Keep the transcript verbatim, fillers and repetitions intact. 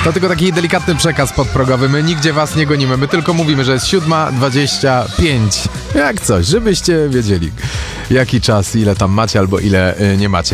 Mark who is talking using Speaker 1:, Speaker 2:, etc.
Speaker 1: To tylko taki delikatny przekaz podprogowy. My nigdzie was nie gonimy, my tylko mówimy, że jest siódma dwadzieścia pięć. Jak coś, żebyście wiedzieli, jaki czas, ile tam macie albo ile y, nie macie.